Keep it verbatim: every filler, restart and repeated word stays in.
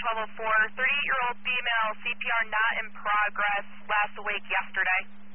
twelve oh four, thirty-eight-year-old female, C P R not in progress, last awake yesterday.